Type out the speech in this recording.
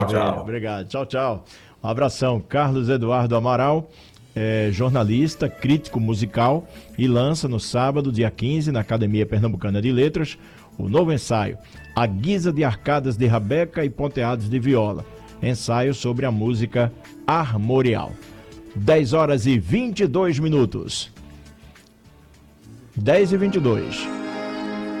Tchau. Obrigado. Tchau, tchau. Um abração. Carlos Eduardo Amaral, jornalista, crítico musical, e lança no sábado, dia 15, na Academia Pernambucana de Letras, o novo ensaio, A Guisa de Arcadas de Rabeca e Ponteados de Viola. Ensaio sobre a música armorial. 10 horas e 22 minutos. 10 e 22.